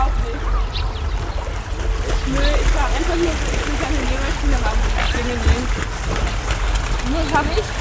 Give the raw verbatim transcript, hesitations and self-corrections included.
überhaupt nicht. Nö, ich war einfach nur, ich will keine Nähmaschine haben. Dinge nehmen. Nur habe ich